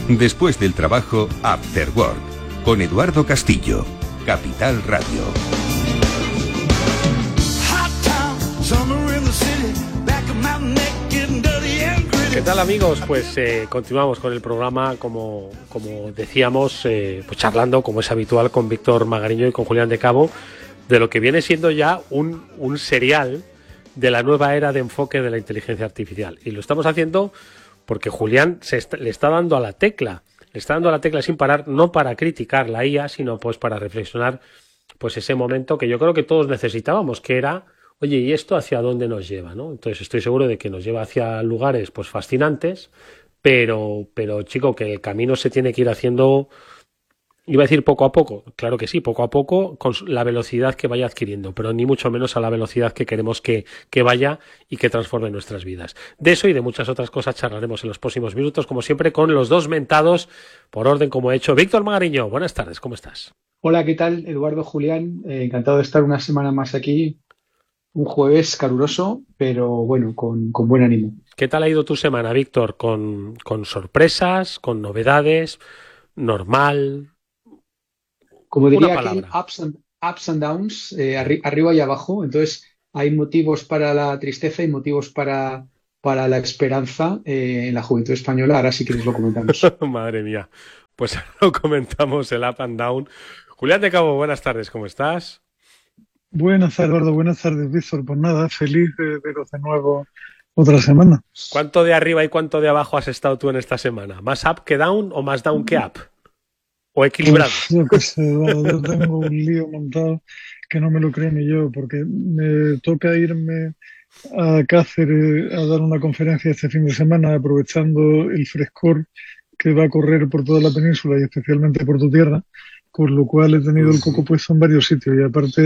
Después del trabajo, After Work, con Eduardo Castillo, Capital Radio. ¿Qué tal, amigos? Pues continuamos con el programa, como decíamos, pues charlando, como es habitual, con Víctor Magariño y con Julián de Cabo, de lo que viene siendo ya un serial de la nueva era de enfoque de la inteligencia artificial. Y lo estamos haciendo porque Julián le está dando a la tecla. Le está dando a la tecla sin parar, no para criticar la IA, sino pues para reflexionar pues ese momento que yo creo que todos necesitábamos, que era, oye, ¿y esto hacia dónde nos lleva, no? Entonces estoy seguro de que nos lleva hacia lugares pues fascinantes, pero chico, que el camino se tiene que ir haciendo, iba a decir poco a poco, claro que sí, poco a poco, con la velocidad que vaya adquiriendo, pero ni mucho menos a la velocidad que queremos que vaya y que transforme nuestras vidas. De eso y de muchas otras cosas charlaremos en los próximos minutos, como siempre, con los dos mentados, por orden como he hecho. Víctor Magariño, buenas tardes, ¿cómo estás? Hola, ¿qué tal? Eduardo, Julián, encantado de estar una semana más aquí, un jueves caluroso, pero bueno, con buen ánimo. ¿Qué tal ha ido tu semana, Víctor? ¿Con sorpresas, con novedades, normal? Como Una diría aquel, palabra. ups and downs, arriba y abajo. Entonces, hay motivos para la tristeza y motivos para la esperanza en la juventud española. Ahora, si quieres, lo comentamos. Madre mía. Pues ahora lo comentamos, el up and down. Julián de Cabo, buenas tardes, ¿cómo estás? Buenas tardes, Eduardo. Buenas tardes, Víctor. Pues nada, feliz de veros de nuevo otra semana. ¿Cuánto de arriba y cuánto de abajo has estado tú en esta semana? ¿Más up que down o más down que up? ¿O equilibrado? Pues yo qué sé, Eduardo, yo tengo un lío montado que no me lo creo ni yo, porque me toca irme a Cáceres a dar una conferencia este fin de semana, aprovechando el frescor que va a correr por toda la península y especialmente por tu tierra, por lo cual he tenido el coco puesto en varios sitios y aparte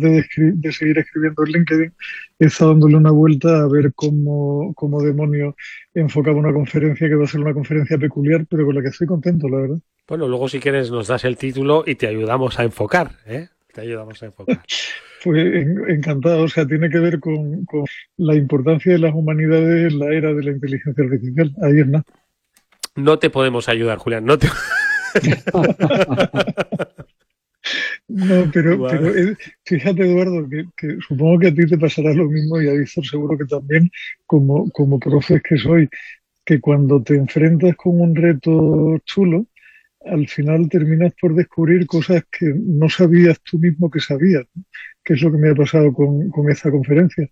de seguir escribiendo en LinkedIn, he estado dándole una vuelta a ver cómo demonios enfocaba una conferencia que va a ser una conferencia peculiar, pero con la que estoy contento, la verdad. Bueno, luego si quieres nos das el título y te ayudamos a enfocar, ¿eh? Te ayudamos a enfocar. Pues encantado, o sea, tiene que ver con la importancia de las humanidades en la era de la inteligencia artificial. Ahí es nada. No te podemos ayudar, Julián, no te... No, pero fíjate, Eduardo, que supongo que a ti te pasará lo mismo y a Víctor seguro que también, como profes que soy, que cuando te enfrentas con un reto chulo, al final terminas por descubrir cosas que no sabías tú mismo que sabías, ¿no? Que es lo que me ha pasado con esta conferencia.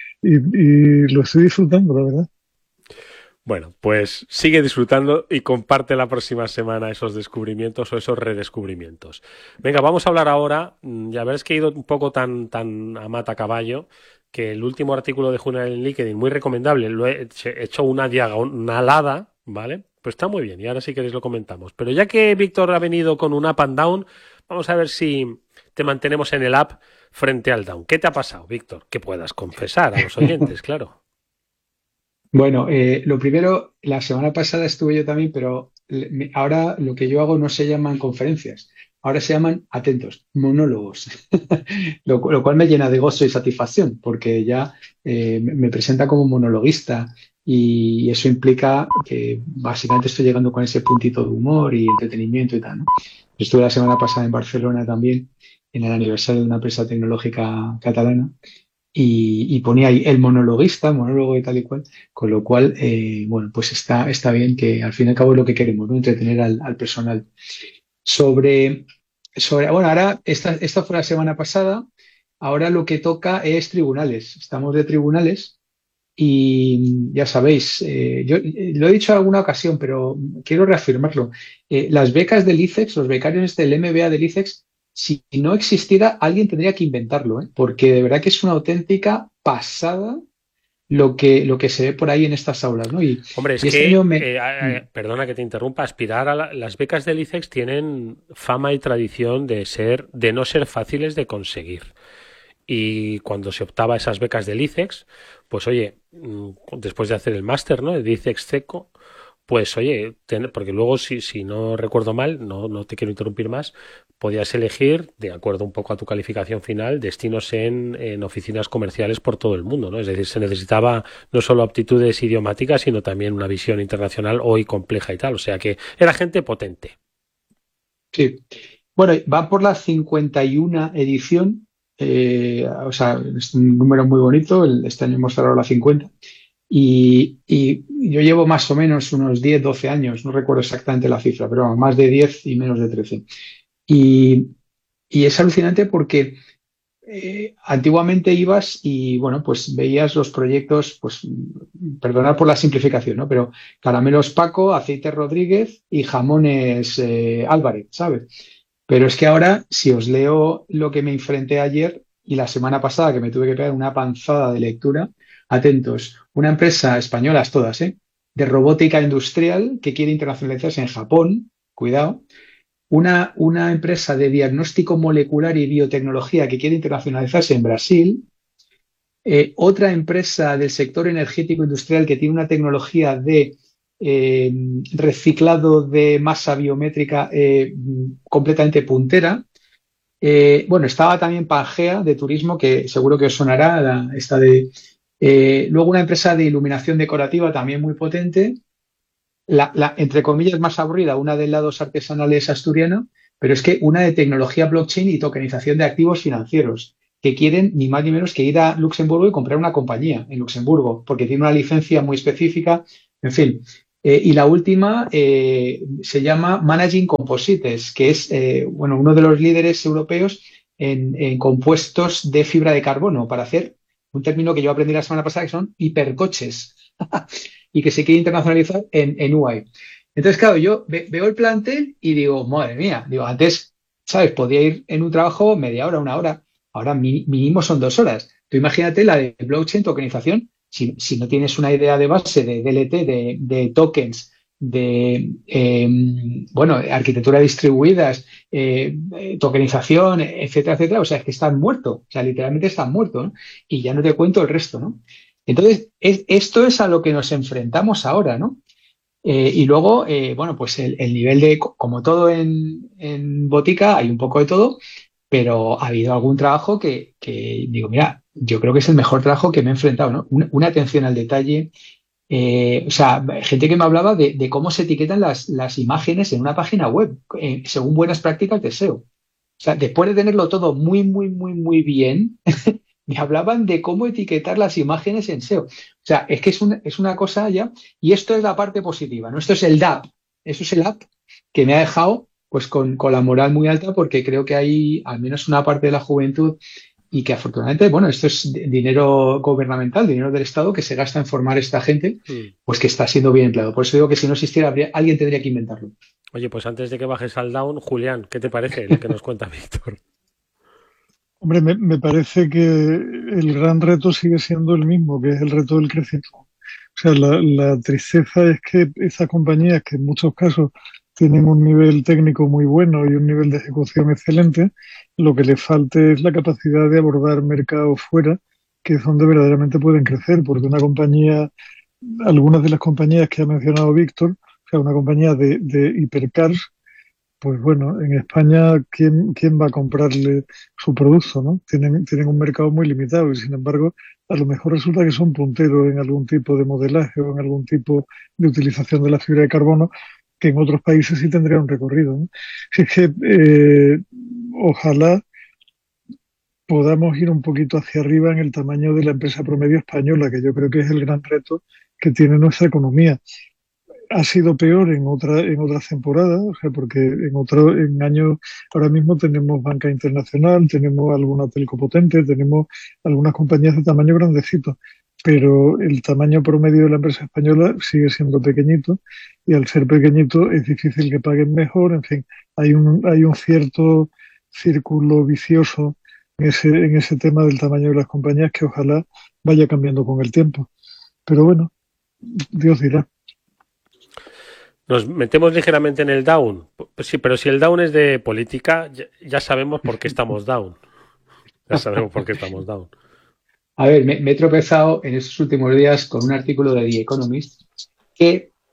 Y lo estoy disfrutando, la verdad. Bueno, pues sigue disfrutando y comparte la próxima semana esos descubrimientos o esos redescubrimientos. Venga, vamos a hablar ahora, ya veréis que he ido un poco tan a mata caballo, que el último artículo de Julián en LinkedIn, muy recomendable, lo he hecho una diagonalada, ¿vale? Pues está muy bien y ahora si queréis lo comentamos. Pero ya que Víctor ha venido con un up and down, vamos a ver si te mantenemos en el up frente al down. ¿Qué te ha pasado, Víctor? Que puedas confesar a los oyentes, claro. Bueno, lo primero, la semana pasada estuve yo también, pero ahora lo que yo hago no se llaman conferencias, ahora se llaman, atentos, monólogos, lo cual me llena de gozo y satisfacción, porque ya me presenta como monologuista y eso implica que básicamente estoy llegando con ese puntito de humor y entretenimiento y tal, ¿no? Estuve la semana pasada en Barcelona también, en el aniversario de una empresa tecnológica catalana y ponía ahí el monologuista, monólogo y tal y cual, con lo cual, bueno, pues está bien que al fin y al cabo es lo que queremos, ¿no? Entretener al personal. Sobre, bueno, ahora, esta fue la semana pasada, ahora lo que toca es tribunales, estamos de tribunales y ya sabéis, yo lo he dicho en alguna ocasión, pero quiero reafirmarlo. Las becas del ICEX, los becarios del MBA del ICEX, si no existiera, alguien tendría que inventarlo, ¿eh? Porque de verdad que es una auténtica pasada lo que se ve por ahí en estas aulas, ¿no? Hombre, es Y este que, año perdona que te interrumpa, aspirar a las becas del ICEX tienen fama y tradición de no ser fáciles de conseguir. Y cuando se optaba a esas becas del ICEX, pues oye, después de hacer el máster, ¿no? El ICEX CECO, pues oye, porque luego si no recuerdo mal, no te quiero interrumpir más, podías elegir, de acuerdo un poco a tu calificación final, destinos en oficinas comerciales por todo el mundo, ¿no? Es decir, se necesitaba no solo aptitudes idiomáticas, sino también una visión internacional hoy compleja y tal. O sea que era gente potente. Sí. Bueno, va por la 51 edición, o sea, es un número muy bonito, este año hemos cerrado la 50. Y yo llevo más o menos unos 10 12 años, no recuerdo exactamente la cifra, pero vamos, más de 10 y menos de 13. Y, y es alucinante porque antiguamente ibas y, bueno, pues veías los proyectos, pues, perdonad por la simplificación, ¿no? Pero caramelos Paco, aceites Rodríguez y jamones Álvarez, ¿sabes? Pero es que ahora, si os leo lo que me enfrenté ayer y la semana pasada, que me tuve que pegar una panzada de lectura, atentos, una empresa española, todas, ¿eh? De robótica industrial que quiere internacionalizarse en Japón, cuidado, una empresa de diagnóstico molecular y biotecnología que quiere internacionalizarse en Brasil, otra empresa del sector energético industrial que tiene una tecnología de eh, reciclado de masa biométrica completamente puntera. Bueno, estaba también Pangea de turismo, que seguro que os sonará, esta de... luego una empresa de iluminación decorativa también muy potente, entre comillas, más aburrida, una de helados artesanales asturiana, pero es que una de tecnología blockchain y tokenización de activos financieros, que quieren ni más ni menos que ir a Luxemburgo y comprar una compañía en Luxemburgo, porque tiene una licencia muy específica, en fin. Y la última se llama Managing Composites, que es bueno, uno de los líderes europeos en compuestos de fibra de carbono para hacer un término que yo aprendí la semana pasada, que son hipercoches. Y que se quiere internacionalizar en UI. Entonces, claro, yo veo el plantel y digo, madre mía, digo, antes, ¿sabes? Podía ir en un trabajo media hora, una hora, ahora mínimo son 2 horas. Tú imagínate la de blockchain, tokenización, si no tienes una idea de base de DLT, de tokens, de, bueno, arquitectura distribuidas, tokenización, etcétera, etcétera, o sea, es que están muertos, o sea, literalmente están muertos, ¿no? Y ya no te cuento el resto, ¿no? Entonces, esto es a lo que nos enfrentamos ahora, ¿no? Y luego, bueno, pues el nivel de, como todo en botica, hay un poco de todo, pero ha habido algún trabajo que digo, mira, yo creo que es el mejor trabajo que me he enfrentado, ¿no? Una atención al detalle, o sea, gente que me hablaba de cómo se etiquetan las imágenes en una página web, según buenas prácticas de SEO. O sea, después de tenerlo todo muy, muy, muy, muy bien, me hablaban de cómo etiquetar las imágenes en SEO. O sea, es que es una cosa ya, y esto es la parte positiva, ¿no? Esto es el DAP, eso es el app que me ha dejado pues con la moral muy alta porque creo que hay al menos una parte de la juventud y que afortunadamente, bueno, esto es dinero gubernamental, dinero del Estado que se gasta en formar a esta gente, pues que está siendo bien empleado. Por eso digo que si no existiera, alguien tendría que inventarlo. Oye, pues antes de que bajes al down, Julián, ¿qué te parece lo que nos cuenta Víctor? Hombre, me parece que el gran reto sigue siendo el mismo, que es el reto del crecimiento. O sea, la tristeza es que esas compañías, que en muchos casos tienen un nivel técnico muy bueno y un nivel de ejecución excelente, lo que les falta es la capacidad de abordar mercados fuera, que es donde verdaderamente pueden crecer, porque una compañía, algunas de las compañías que ha mencionado Víctor, o sea, una compañía de hipercars, pues bueno, en España, ¿quién va a comprarle su producto, ¿no? Tienen un mercado muy limitado y, sin embargo, a lo mejor resulta que son punteros en algún tipo de modelaje o en algún tipo de utilización de la fibra de carbono que en otros países sí tendría un recorrido, ¿no? Si es que ojalá podamos ir un poquito hacia arriba en el tamaño de la empresa promedio española, que yo creo que es el gran reto que tiene nuestra economía. Ha sido peor en otras temporadas, o sea, porque en años, ahora mismo tenemos banca internacional, tenemos alguna telco potente, tenemos algunas compañías de tamaño grandecito, pero el tamaño promedio de la empresa española sigue siendo pequeñito y al ser pequeñito es difícil que paguen mejor, en fin, hay un cierto círculo vicioso en ese tema del tamaño de las compañías que ojalá vaya cambiando con el tiempo. Pero bueno, Dios dirá. Nos metemos ligeramente en el down. Sí, pero si el down es de política, ya sabemos por qué estamos down. Ya sabemos por qué estamos down. A ver, me he tropezado en estos últimos días con un artículo de The Economist que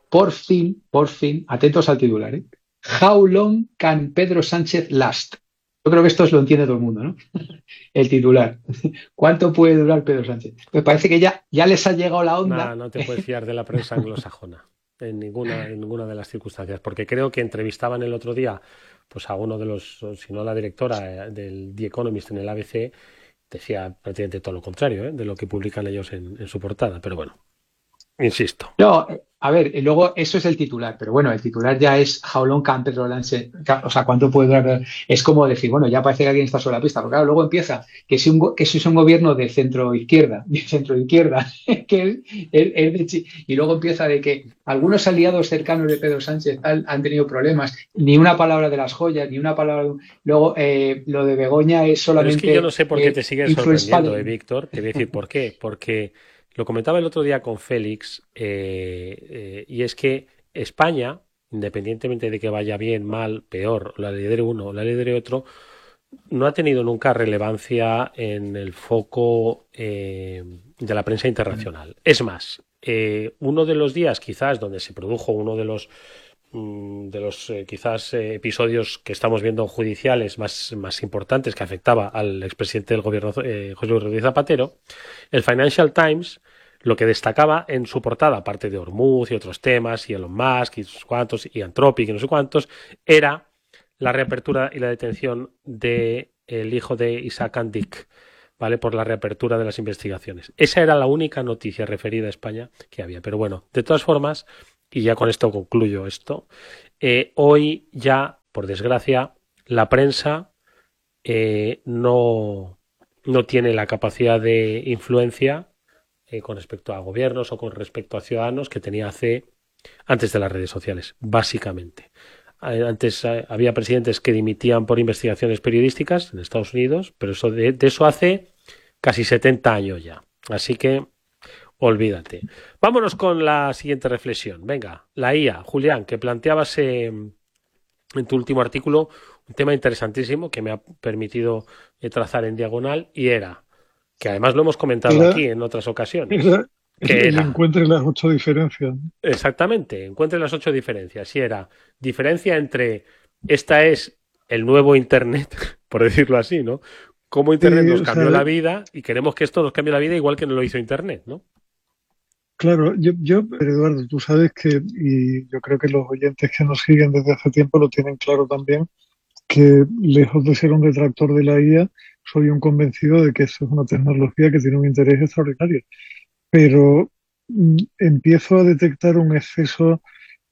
por fin, atentos al titular, ¿eh? How long can Pedro Sánchez last? Yo creo que esto lo entiende todo el mundo, ¿no? El titular. ¿Cuánto puede durar Pedro Sánchez? Me parece que ya les ha llegado la onda. Nah, no te puedes fiar de la prensa anglosajona en ninguna de las circunstancias, porque creo que entrevistaban el otro día pues a uno de los, si no la directora del The Economist en el ABC, decía prácticamente todo lo contrario, de lo que publican ellos en su portada, pero bueno, insisto. No, a ver, y luego eso es el titular, pero bueno, el titular ya es How long can Pedro Sánchez, o sea, ¿cuánto puede durar? Es como decir, bueno, ya parece que alguien está sobre la pista, pero claro, luego empieza que si es un gobierno de centro-izquierda, que y luego empieza de que algunos aliados cercanos de Pedro Sánchez han tenido problemas, ni una palabra de las joyas, ni una palabra, luego lo de Begoña es solamente... Pero es que yo no sé por qué te sigues sorprendiendo, Víctor, te voy a decir por qué, porque... Lo comentaba el otro día con Félix, y es que España, independientemente de que vaya bien, mal, peor, la lidere uno o la lidere otro, no ha tenido nunca relevancia en el foco de la prensa internacional. Es más, uno de los días quizás donde se produjo uno de los quizás episodios que estamos viendo judiciales más importantes que afectaba al expresidente del gobierno José Luis Rodríguez Zapatero, el Financial Times lo que destacaba en su portada, aparte de Hormuz y otros temas, y Elon Musk y no sé cuántos, y Anthropic y no sé cuántos, era la reapertura y la detención del hijo de Isaac Andic, ¿vale? Por la reapertura de las investigaciones. Esa era la única noticia referida a España que había. Pero bueno, de todas formas, y ya con esto concluyo esto, hoy ya, por desgracia, la prensa no tiene la capacidad de influencia con respecto a gobiernos o con respecto a ciudadanos que tenía antes de las redes sociales, básicamente. Antes había presidentes que dimitían por investigaciones periodísticas en Estados Unidos, pero eso de eso hace casi 70 años ya. Así que olvídate. Vámonos con la siguiente reflexión. Venga, la IA. Julián, que planteabas en tu último artículo un tema interesantísimo que me ha permitido trazar en diagonal, y era, que además lo hemos comentado aquí en otras ocasiones. Encuentre las 8 diferencias. Exactamente, encuentre las 8 diferencias. Y era diferencia entre esta es el nuevo Internet, por decirlo así, ¿no? Cómo Internet nos cambió la vida y queremos que esto nos cambie la vida igual que nos lo hizo Internet, ¿no? Claro, yo, Eduardo, tú sabes que, y yo creo que los oyentes que nos siguen desde hace tiempo lo tienen claro también, que lejos de ser un detractor de la IA, soy un convencido de que eso es una tecnología que tiene un interés extraordinario. Pero empiezo a detectar un exceso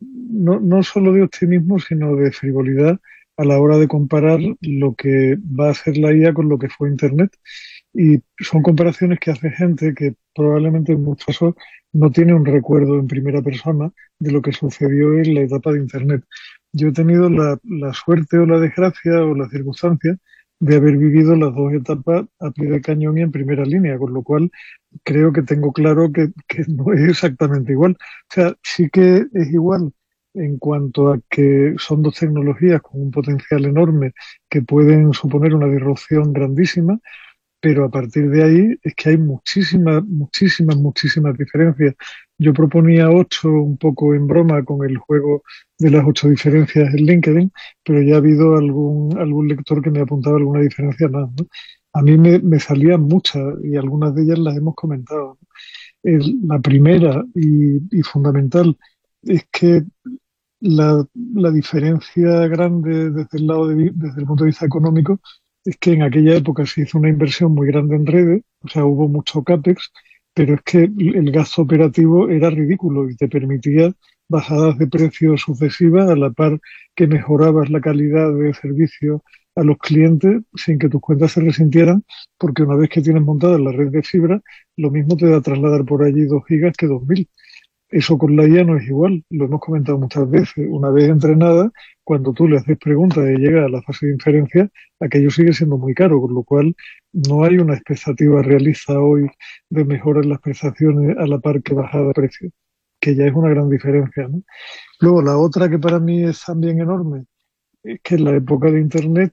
no solo de optimismo, sino de frivolidad a la hora de comparar lo que va a hacer la IA con lo que fue Internet. Y son comparaciones que hace gente que probablemente en muchos casos no tiene un recuerdo en primera persona de lo que sucedió en la etapa de Internet. Yo he tenido la suerte o la desgracia o la circunstancia de haber vivido las dos etapas a pie de cañón y en primera línea, con lo cual creo que tengo claro que no es exactamente igual. O sea, sí que es igual en cuanto a que son dos tecnologías con un potencial enorme que pueden suponer una disrupción grandísima, pero a partir de ahí es que hay muchísimas diferencias. Yo proponía 8 un poco en broma con el juego de las 8 diferencias en LinkedIn, pero ya ha habido algún lector que me ha apuntado alguna diferencia más, ¿no? A mí me salían muchas y algunas de ellas las hemos comentado, ¿no? La primera y fundamental es que la diferencia grande desde el punto de vista económico es que en aquella época se hizo una inversión muy grande en redes, o sea, hubo mucho CAPEX, pero es que el gasto operativo era ridículo y te permitía bajadas de precios sucesivas a la par que mejorabas la calidad de servicio a los clientes sin que tus cuentas se resintieran, porque una vez que tienes montada la red de fibra, lo mismo te da trasladar por allí 2 gigas que 2000. Eso con la IA no es igual, lo hemos comentado muchas veces. Una vez entrenada, cuando tú le haces preguntas y llega a la fase de inferencia, aquello sigue siendo muy caro, con lo cual no hay una expectativa realista hoy de mejora en las prestaciones a la par que bajada de precio, que ya es una gran diferencia, ¿no? Luego, la otra que para mí es también enorme, es que en la época de Internet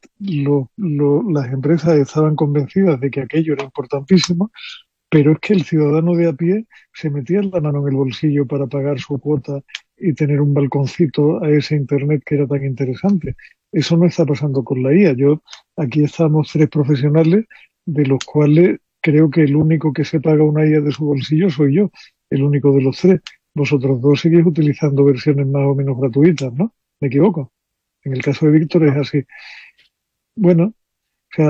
las empresas estaban convencidas de que aquello era importantísimo, pero es que el ciudadano de a pie se metía la mano en el bolsillo para pagar su cuota y tener un balconcito a ese Internet que era tan interesante. Eso no está pasando con la IA. Aquí estamos tres profesionales, de los cuales creo que el único que se paga una IA de su bolsillo soy yo, el único de los tres. Vosotros dos seguís utilizando versiones más o menos gratuitas, ¿no? ¿Me equivoco? En el caso de Víctor es así. Bueno, o sea,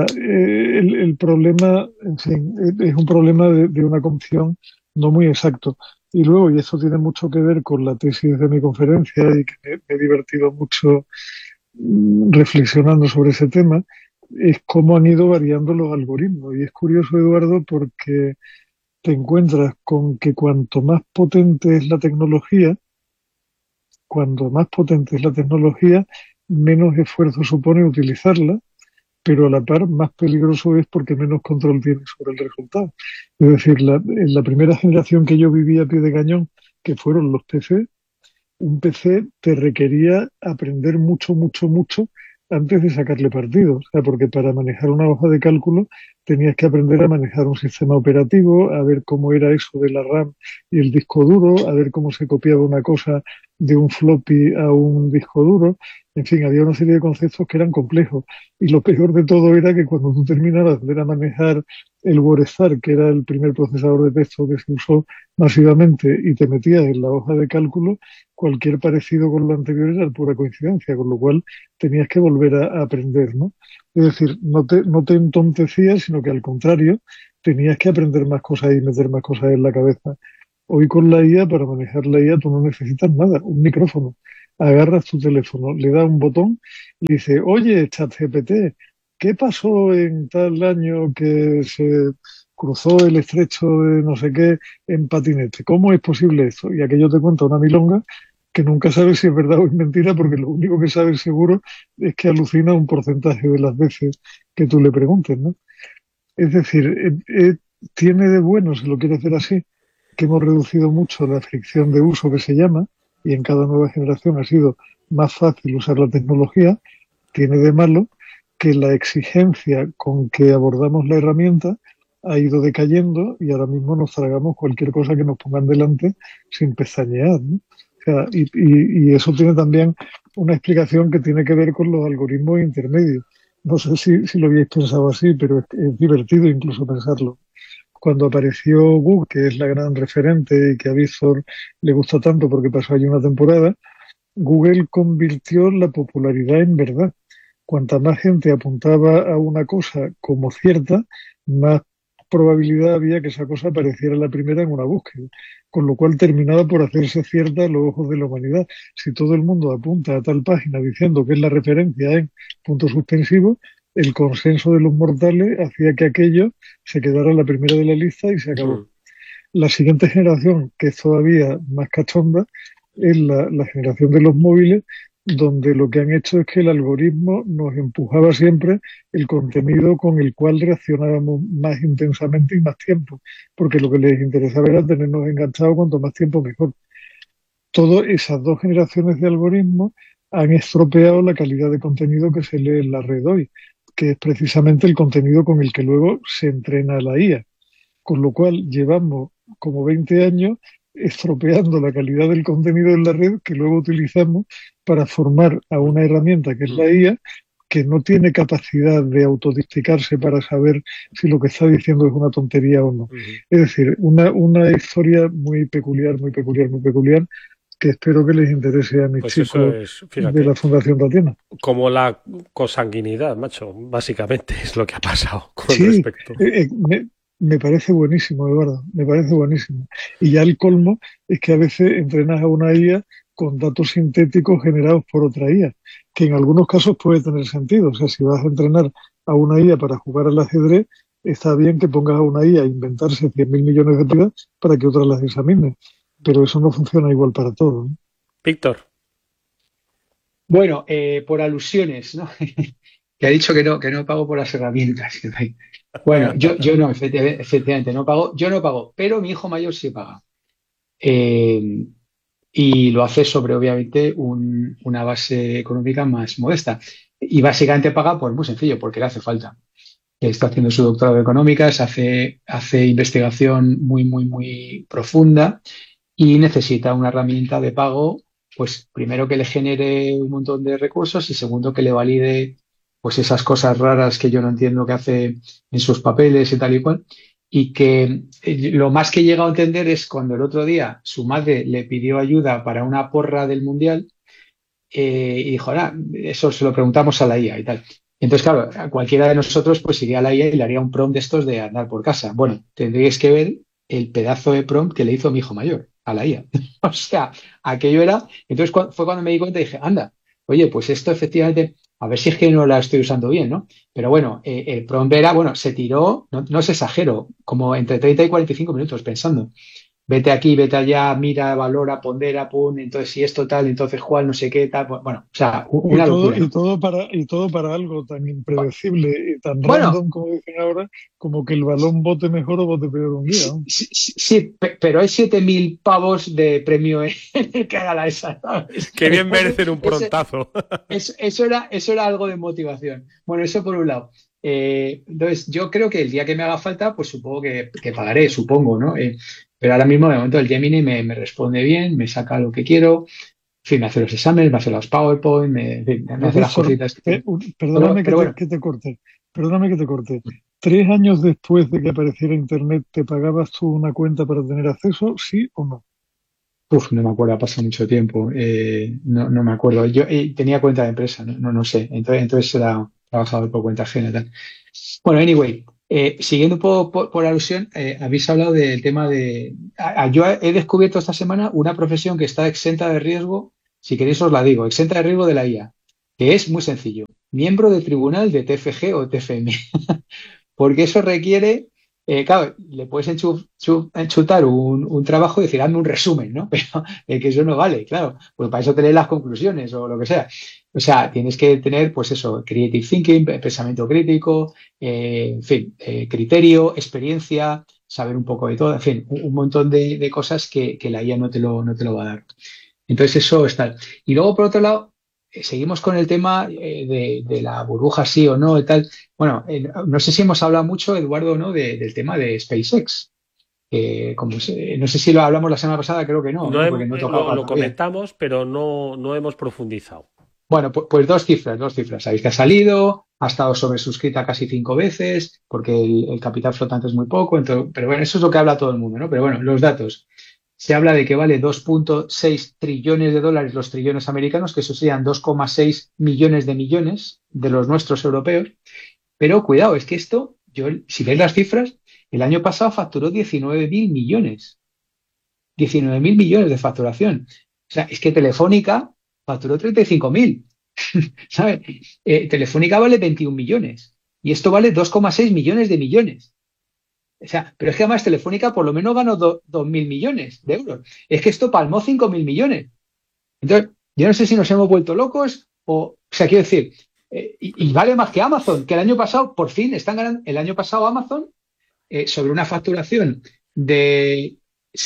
el problema, en fin, es un problema de una concepción no muy exacto. Y luego, y esto tiene mucho que ver con la tesis de mi conferencia y que me he divertido mucho reflexionando sobre ese tema, es cómo han ido variando los algoritmos. Y es curioso, Eduardo, porque te encuentras con que cuanto más potente es la tecnología, cuanto más potente es la tecnología, menos esfuerzo supone utilizarla, pero a la par más peligroso es porque menos control tienes sobre el resultado. Es decir, en la primera generación que yo viví a pie de cañón, que fueron los PC, un PC te requería aprender mucho, mucho, mucho antes de sacarle partido. O sea, porque para manejar una hoja de cálculo tenías que aprender a manejar un sistema operativo, a ver cómo era eso de la RAM y el disco duro, a ver cómo se copiaba una cosa de un floppy a un disco duro. En fin, había una serie de conceptos que eran complejos. Y lo peor de todo era que cuando tú terminabas de manejar el WordStar, que era el primer procesador de texto que se usó masivamente, y te metías en la hoja de cálculo, cualquier parecido con lo anterior era pura coincidencia, con lo cual tenías que volver a aprender, ¿no? Es decir, no te entontecías, sino que al contrario, tenías que aprender más cosas y meter más cosas en la cabeza. Hoy con la IA, para manejar la IA, tú no necesitas nada, un micrófono. Agarras tu teléfono, le das un botón y dices, oye, ChatGPT, ¿qué pasó en tal año que se cruzó el estrecho de no sé qué en patinete? ¿Cómo es posible esto? Y aquello te cuenta una milonga que nunca sabes si es verdad o es mentira, porque lo único que sabes seguro es que alucina un porcentaje de las veces que tú le preguntes, ¿no? Es decir, tiene de bueno, si lo quiere hacer así, que hemos reducido mucho la fricción de uso que se llama, y en cada nueva generación ha sido más fácil usar la tecnología. Tiene de malo que la exigencia con que abordamos la herramienta ha ido decayendo y ahora mismo nos tragamos cualquier cosa que nos pongan delante sin pestañear, ¿no? O sea, y eso tiene también una explicación que tiene que ver con los algoritmos intermedios. No sé si lo habéis pensado así, pero es divertido incluso pensarlo. Cuando apareció Google, que es la gran referente y que a Víctor le gusta tanto porque pasó allí una temporada, Google convirtió la popularidad en verdad. Cuanta más gente apuntaba a una cosa como cierta, más probabilidad había que esa cosa apareciera la primera en una búsqueda, con lo cual terminaba por hacerse cierta a los ojos de la humanidad. Si todo el mundo apunta a tal página diciendo que es la referencia en punto suspensivo, el consenso de los mortales hacía que aquello se quedara la primera de la lista y se acabó. La siguiente generación, que es todavía más cachonda, es la generación de los móviles, donde lo que han hecho es que el algoritmo nos empujaba siempre el contenido con el cual reaccionábamos más intensamente y más tiempo, porque lo que les interesaba era tenernos enganchados cuanto más tiempo mejor. Todas esas dos generaciones de algoritmos han estropeado la calidad de contenido que se lee en la red hoy, que es precisamente el contenido con el que luego se entrena la IA. Con lo cual llevamos como 20 años estropeando la calidad del contenido en la red que luego utilizamos para formar a una herramienta que es la IA, que no tiene capacidad de autodisticarse para saber si lo que está diciendo es una tontería o no. Es decir, una historia muy peculiar, muy peculiar, muy peculiar, que espero que les interese a mis Pues chicos fíjate, de la Fundación Tatiana. como la consanguinidad, macho, básicamente es lo que ha pasado con Sí, respecto. me parece buenísimo, Eduardo, me parece buenísimo. Y ya el colmo es que a veces entrenas a una IA con datos sintéticos generados por otra IA, que en algunos casos puede tener sentido. O sea, si vas a entrenar a una IA para jugar al ajedrez, está bien que pongas a una IA a inventarse 100.000 millones de partidas para que otras las examine. Pero eso no funciona igual para todos, ¿no? Víctor. Bueno, por alusiones, ¿no? Que ha dicho que no pago por las herramientas. Bueno, yo no, efectivamente, no pago. Yo no pago, pero mi hijo mayor sí paga. Eh, y lo hace sobre, obviamente, una base económica más modesta. Y básicamente paga, pues muy sencillo, porque le hace falta. Está haciendo su doctorado de económicas, hace investigación muy, muy, muy profunda y necesita una herramienta de pago pues primero que le genere un montón de recursos y segundo que le valide pues esas cosas raras que yo no entiendo que hace en sus papeles y tal y cual. Y que lo más que he llegado a entender es cuando el otro día su madre le pidió ayuda para una porra del Mundial y dijo, ahora, eso se lo preguntamos a la IA y tal. Entonces, claro, a cualquiera de nosotros pues iría a la IA y le haría un prompt de estos de andar por casa. Bueno, tendríais que ver el pedazo de prompt que le hizo mi hijo mayor a la IA. O sea, aquello era... Entonces fue cuando me di cuenta y dije, anda, oye, pues esto efectivamente, a ver si es que no la estoy usando bien, ¿no? Pero bueno, el prompt era, bueno, se tiró, no os exagero, como entre 30 y 45 minutos pensando. Vete aquí, vete allá, mira, valora, pondera, pon, entonces si esto tal, entonces cuál, no sé qué, tal. Bueno, o sea, una locura, ¿no? Y todo para algo tan impredecible y tan Bueno, random, como dicen ahora, como que el balón bote mejor o bote peor un día, ¿no? sí, pero hay 7.000 pavos de premio en el que haga la esa, ¿sabes? Que bien Entonces, merecen un prontazo. eso era algo de motivación. Bueno, eso por un lado. Entonces, yo creo que el día que me haga falta, pues supongo que pagaré, supongo, ¿no? Pero ahora mismo, de momento, el Gemini me responde bien, me saca lo que quiero, en fin, me hace los exámenes, me hace los PowerPoint, en fin, me hace las cositas que quiero. Perdóname Pero bueno, que te corte, perdóname que te corte. 3 años después de que apareciera Internet, ¿te pagabas tú una cuenta para tener acceso, sí o no? no me acuerdo, ha pasado mucho tiempo, no me acuerdo. Yo tenía cuenta de empresa, no sé, entonces era trabajador por cuenta ajena y tal. Bueno, anyway, siguiendo por alusión, habéis hablado del tema de... yo he descubierto esta semana una profesión que está exenta de riesgo, si queréis os la digo, exenta de riesgo de la IA, que es muy sencillo, miembro de tribunal de TFG o TFM, porque eso requiere, claro, le puedes enchutar un trabajo y decir, hazme un resumen, ¿no? Pero que eso no vale, claro, pues para eso tener las conclusiones o lo que sea. O sea, tienes que tener, pues eso, creative thinking, pensamiento crítico, en fin, criterio, experiencia, saber un poco de todo, en fin, un montón de cosas que la IA no te lo va a dar. Entonces eso está. Y luego, por otro lado, seguimos con el tema de la burbuja sí o no y tal. Bueno, no sé si hemos hablado mucho, Eduardo, ¿no? Del tema de SpaceX. No sé si lo hablamos la semana pasada, creo que no, No ¿no? Porque no tocaba lo todavía. comentamos, pero no hemos profundizado. Bueno, pues dos cifras, dos cifras. Sabéis que ha salido, ha estado sobresuscrita casi 5 veces, porque el capital flotante es muy poco, entonces, pero bueno, eso es lo que habla todo el mundo, ¿no? Pero bueno, los datos. Se habla de que vale 2,6 trillones de dólares los trillones americanos, que eso serían 2,6 millones de millones de los nuestros europeos. Pero cuidado, es que esto, si ves las cifras, el año pasado facturó 19.000 millones. 19.000 millones de facturación. O sea, es que Telefónica facturó 35.000. ¿Sabes? Telefónica vale 21 millones. Y esto vale 2,6 millones de millones. O sea, pero es que además Telefónica por lo menos ganó 2.000 millones de euros. Es que esto palmó 5.000 millones. Entonces, yo no sé si nos hemos vuelto locos o sea, quiero decir, y vale más que Amazon, que el año pasado, por fin, están ganando, el año pasado Amazon, sobre una facturación de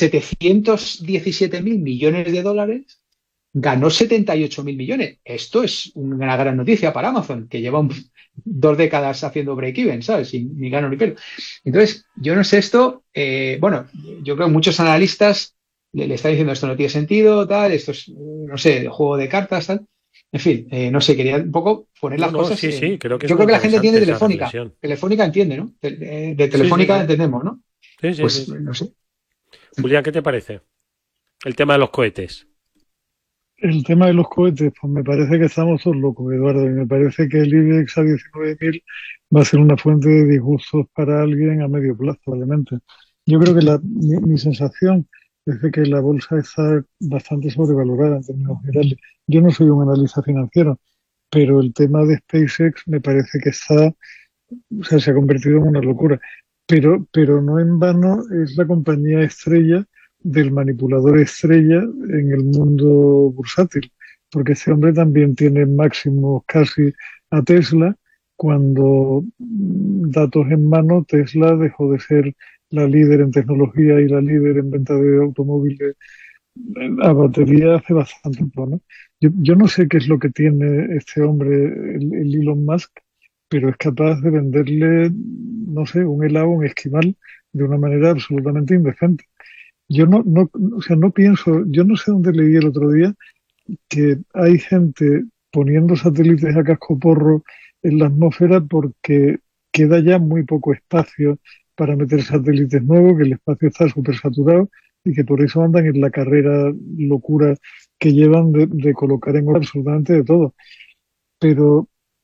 717.000 millones de dólares, ganó 78.000 millones. Esto es una gran noticia para Amazon, que lleva 2 décadas haciendo break-even, ¿sabes? Sin ni gano ni pelo. Entonces, yo no sé esto, bueno, yo creo que muchos analistas le están diciendo esto no tiene sentido, tal, esto es, no sé, juego de cartas, tal. En fin, no sé, quería un poco poner las cosas. Sí, creo que es Yo muy creo que la gente interesante entiende esa Telefónica. reflexión. Telefónica entiende, ¿no? De Sí, sí, Telefónica sí. entendemos, ¿no? Sí. Pues no sé. Julián, ¿qué te parece? El tema de los cohetes. El tema de los cohetes, pues me parece que estamos todos locos, Eduardo, y me parece que el IBEX a 19.000 va a ser una fuente de disgustos para alguien a medio plazo, probablemente. Yo creo que mi sensación es de que la bolsa está bastante sobrevalorada en términos generales. Yo no soy un analista financiero, pero el tema de SpaceX me parece que está, o sea, se ha convertido en una locura. Pero no en vano es la compañía estrella del manipulador estrella en el mundo bursátil, porque este hombre también tiene máximos casi a Tesla. Cuando datos en mano, Tesla dejó de ser la líder en tecnología y la líder en venta de automóviles a batería hace bastante tiempo, ¿no? Yo no sé qué es lo que tiene este hombre, el Elon Musk, pero es capaz de venderle, no sé, un helado, un esquimal, de una manera absolutamente indecente. Yo o sea, no pienso, yo no sé dónde leí el otro día que hay gente poniendo satélites a cascoporro en la atmósfera porque queda ya muy poco espacio para meter satélites nuevos, que el espacio está súper saturado y que por eso andan en la carrera locura que llevan de colocar en órbita absolutamente de todo. Pero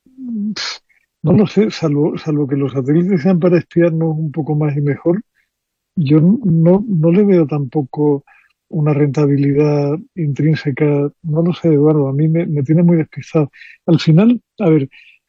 no lo sé, salvo que los satélites sean para espiarnos un poco más y mejor, yo no le veo tampoco una rentabilidad intrínseca. No lo sé, Eduardo, a mí me tiene muy despistado. Al final, a ver,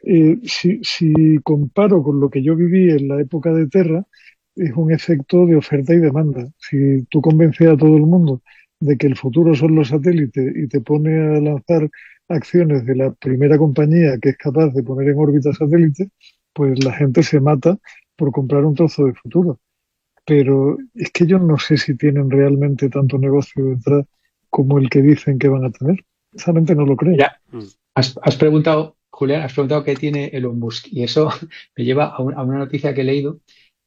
si comparo con lo que yo viví en la época de Terra, es un efecto de oferta y demanda. Si tú convences a todo el mundo de que el futuro son los satélites y te pone a lanzar acciones de la primera compañía que es capaz de poner en órbita satélites, pues la gente se mata por comprar un trozo de futuro. Pero es que yo no sé si tienen realmente tanto negocio detrás como el que dicen que van a tener. Realmente no lo creo. Mira, has preguntado, Julián, has preguntado qué tiene Elon Musk y eso me lleva a una noticia que he leído.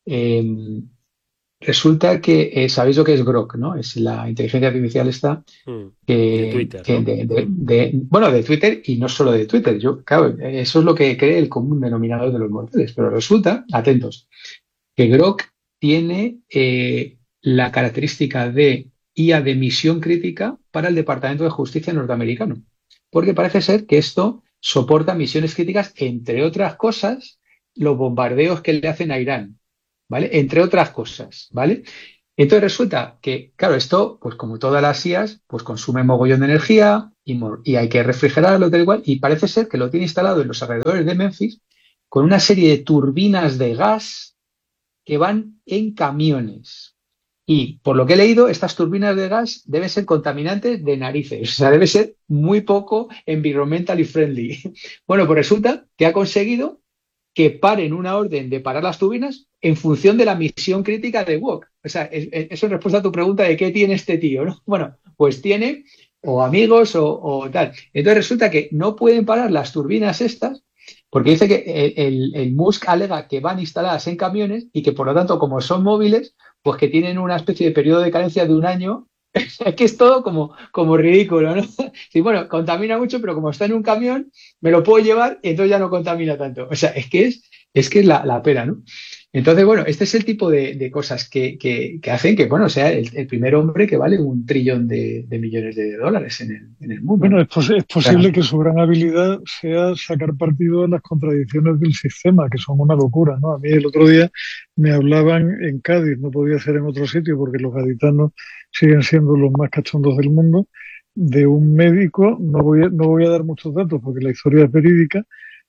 Eh, Resulta que sabéis lo que es Grok, ¿no? Es la inteligencia artificial esta De Twitter, ¿no? bueno, de Twitter y no solo de Twitter. Yo, claro, eso es lo que cree el común denominador de los mortales. Pero resulta, atentos, que Grok tiene la característica de IA de misión crítica para el Departamento de Justicia norteamericano. Porque parece ser que esto soporta misiones críticas, entre otras cosas, los bombardeos que le hacen a Irán, ¿vale? Entre otras cosas, ¿vale? Entonces resulta que, claro, esto, pues como todas las IAs, pues consume mogollón de energía y hay que refrigerarlo, tal igual, y parece ser que lo tiene instalado en los alrededores de Memphis con una serie de turbinas de gas que van en camiones. Y por lo que he leído, estas turbinas de gas deben ser contaminantes de narices, o sea, debe ser muy poco environmentally friendly. Bueno, pues resulta que ha conseguido que paren una orden de parar las turbinas en función de la misión crítica de Wok. O sea, eso es respuesta a tu pregunta de qué tiene este tío, ¿no? Bueno, pues tiene o amigos o tal. Entonces resulta que no pueden parar las turbinas estas porque dice que el Musk alega que van instaladas en camiones y que por lo tanto, como son móviles, pues que tienen una especie de periodo de carencia de un año. Es que es todo como ridículo, ¿no? Sí, bueno, contamina mucho, pero como está en un camión, me lo puedo llevar y entonces ya no contamina tanto. O sea, es que es la pena, ¿no? Entonces, bueno, este es el tipo de cosas que hacen que, bueno, sea el primer hombre que vale $1 trillón de millones de dólares en el mundo, Bueno, ¿no? es O sea, posible que su gran habilidad sea sacar partido de las contradicciones del sistema, que son una locura, ¿no? A mí el otro día me hablaban en Cádiz, no podía ser en otro sitio porque los gaditanos siguen siendo los más cachondos del mundo, de un médico, no voy a dar muchos datos porque la historia es verídica,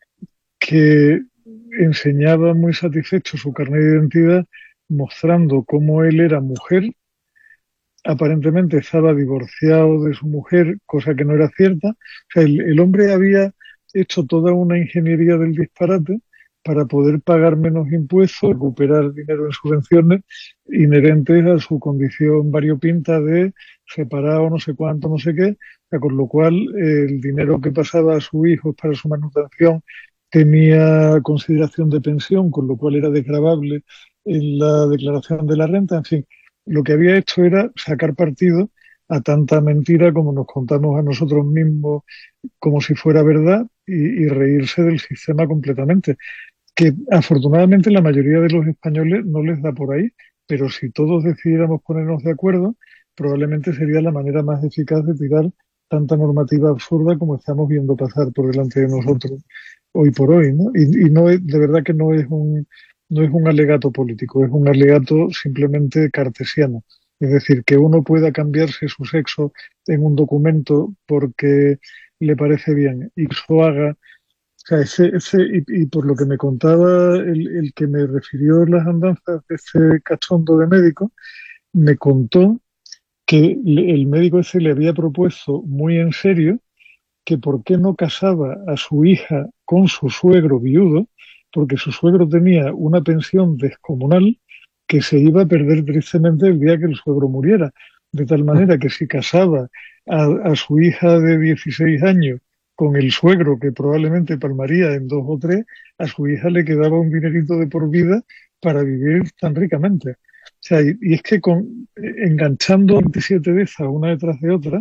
que enseñaba muy satisfecho su carnet de identidad mostrando cómo él era mujer, aparentemente estaba divorciado de su mujer, cosa que no era cierta. O sea, el hombre había hecho toda una ingeniería del disparate para poder pagar menos impuestos, recuperar dinero en subvenciones inherentes a su condición variopinta de separado, no sé cuánto, no sé qué. O sea, con lo cual, el dinero que pasaba a su hijo para su manutención tenía consideración de pensión, con lo cual era desgravable en la declaración de la renta. En fin, lo que había hecho era sacar partido a tanta mentira como nos contamos a nosotros mismos como si fuera verdad y reírse del sistema completamente. Que afortunadamente la mayoría de los españoles no les da por ahí, pero si todos decidiéramos ponernos de acuerdo, probablemente sería la manera más eficaz de tirar tanta normativa absurda como estamos viendo pasar por delante de nosotros hoy por hoy, ¿no? Y no es, de verdad que no es un alegato político, es un alegato simplemente cartesiano. Es decir, que uno pueda cambiarse su sexo en un documento porque le parece bien y lo haga. O sea, y por lo que me contaba el que me refirió las andanzas de ese cachondo de médico, me contó que el médico ese le había propuesto muy en serio que por qué no casaba a su hija con su suegro viudo, porque su suegro tenía una pensión descomunal que se iba a perder tristemente el día que el suegro muriera. De tal manera que si casaba a su hija de 16 años con el suegro, que probablemente palmaría en 2 o 3, a su hija le quedaba un dinerito de por vida para vivir tan ricamente. O sea, y es que enganchando 27 de esas una detrás de otra,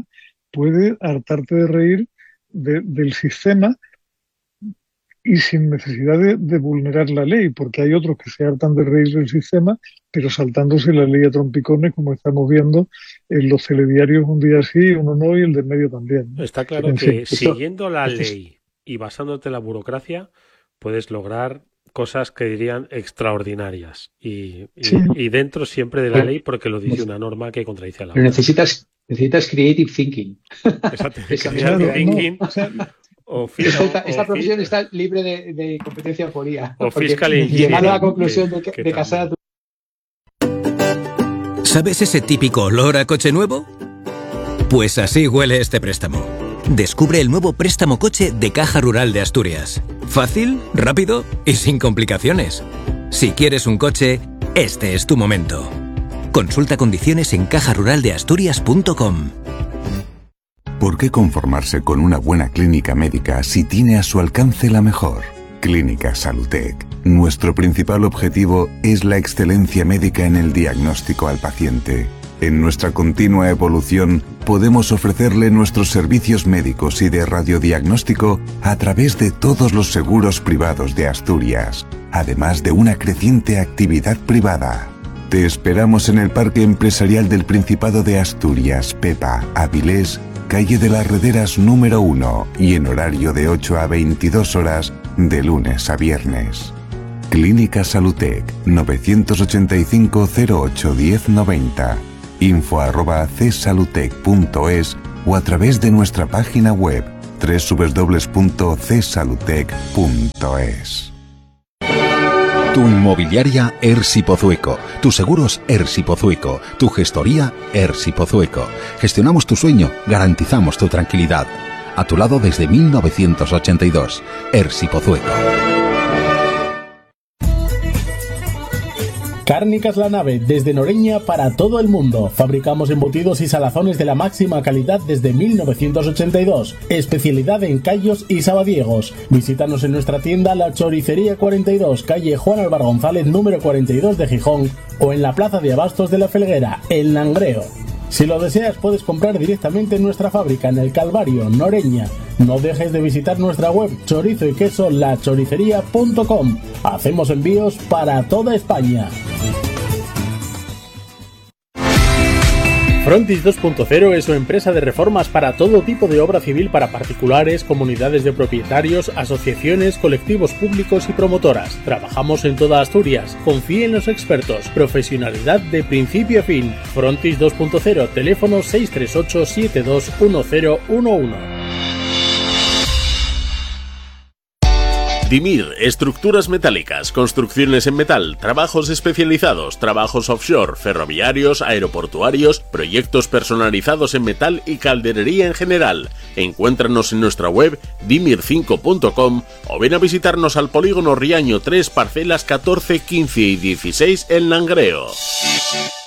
puede hartarte de reír del sistema y sin necesidad de vulnerar la ley, porque hay otros que se hartan de reír del sistema, pero saltándose la ley a trompicones, como estamos viendo en los telediarios, un día sí, uno no, y el del medio también. Está claro que siguiendo la ley y basándote en la burocracia, puedes lograr cosas que dirían extraordinarias. Y dentro siempre de la ley, porque lo dice una norma que contradice a la Pero otra. necesitas creative thinking. Exacto. Creative thinking. Esta profesión está libre de competencia por IA. O fiscal engineering. Llegar a la conclusión de casar a tu... ¿Sabes ese típico olor a coche nuevo? Pues así huele este préstamo. Descubre el nuevo préstamo coche de Caja Rural de Asturias. Fácil, rápido y sin complicaciones. Si quieres un coche, este es tu momento. Consulta condiciones en cajaruraldeasturias.com. ¿Por qué conformarse con una buena clínica médica si tiene a su alcance la mejor? Clínica Salutec. Nuestro principal objetivo es la excelencia médica en el diagnóstico al paciente. En nuestra continua evolución, podemos ofrecerle nuestros servicios médicos y de radiodiagnóstico a través de todos los seguros privados de Asturias, además de una creciente actividad privada. Te esperamos en el Parque Empresarial del Principado de Asturias, Pepa, Avilés, calle de las Rederas número 1 y en horario de 8 a 22 horas de lunes a viernes. Clínica Salutec 985 08 1090, info@csalutec.es o a través de nuestra página web www.csalutec.es. Tu inmobiliaria Ersi Pozueco, tus seguros Ersi Pozueco, tu gestoría Ersi Pozueco. Gestionamos tu sueño, garantizamos tu tranquilidad. A tu lado desde 1982, Ersi Pozueco. Cárnicas La Nave, desde Noreña para todo el mundo. Fabricamos embutidos y salazones de la máxima calidad desde 1982. Especialidad en callos y sabadiegos. Visítanos en nuestra tienda La Choricería 42, calle Juan Álvar González, número 42 de Gijón, o en la Plaza de Abastos de la Felguera, El Langreo. Si lo deseas, puedes comprar directamente en nuestra fábrica en El Calvario, Noreña. No dejes de visitar nuestra web chorizo y queso lachoricería.com. Hacemos envíos para toda España. Frontis 2.0 es una empresa de reformas para todo tipo de obra civil para particulares, comunidades de propietarios, asociaciones, colectivos públicos y promotoras. Trabajamos en toda Asturias. Confíe en los expertos. Profesionalidad de principio a fin. Frontis 2.0, teléfono 638 721011. Dimir, estructuras metálicas, construcciones en metal, trabajos especializados, trabajos offshore, ferroviarios, aeroportuarios, proyectos personalizados en metal y calderería en general. Encuéntranos en nuestra web dimir5.com o ven a visitarnos al polígono Riaño 3, parcelas 14, 15 y 16 en Langreo.